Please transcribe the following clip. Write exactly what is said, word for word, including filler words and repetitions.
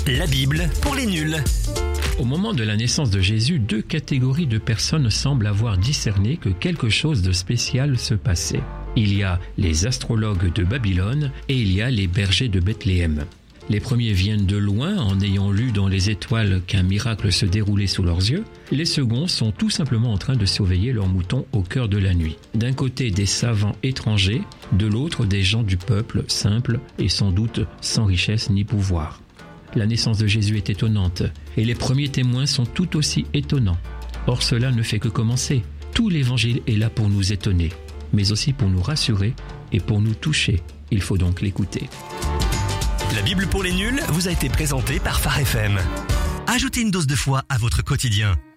La Bible pour les nuls. Au moment de la naissance de Jésus, deux catégories de personnes semblent avoir discerné que quelque chose de spécial se passait. Il y a les astrologues de Babylone et il y a les bergers de Bethléem. Les premiers viennent de loin en ayant lu dans les étoiles qu'un miracle se déroulait sous leurs yeux. Les seconds sont tout simplement en train de surveiller leurs moutons au cœur de la nuit. D'un côté des savants étrangers, de l'autre des gens du peuple simples et sans doute sans richesse ni pouvoir. La naissance de Jésus est étonnante et les premiers témoins sont tout aussi étonnants. Or cela ne fait que commencer. Tout l'évangile est là pour nous étonner, mais aussi pour nous rassurer et pour nous toucher. Il faut donc l'écouter. La Bible pour les nuls vous a été présentée par Phare F M. Ajoutez une dose de foi à votre quotidien.